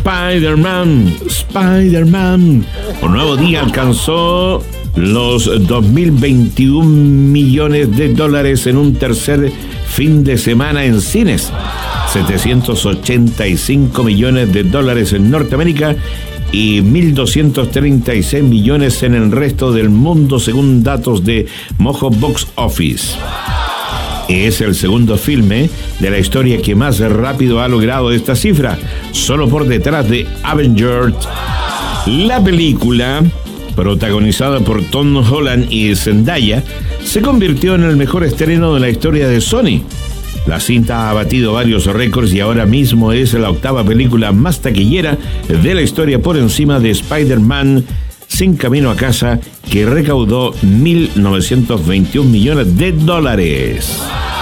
Spider-Man. Un nuevo día alcanzó los 2.021 millones de dólares en un tercer fin de semana en cines. 785 millones de dólares en Norteamérica y 1.236 millones en el resto del mundo, según datos de Mojo Box Office. Es el segundo filme de la historia que más rápido ha logrado esta cifra, solo por detrás de Avengers. La película, protagonizada por Tom Holland y Zendaya, se convirtió en el mejor estreno de la historia de Sony. La cinta ha batido varios récords y ahora mismo es la octava película más taquillera de la historia, por encima de Spider-Man Sin Camino a Casa, que recaudó 1.921 millones de dólares.